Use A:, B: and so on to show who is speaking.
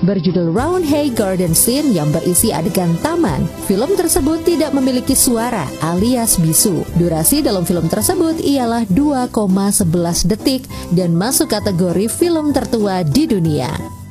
A: berjudul Roundhay Garden Scene yang berisi adegan taman. Film tersebut tidak memiliki suara alias bisu. Durasi dalam film tersebut ialah 2,11 detik dan masuk kategori film tertua di dunia.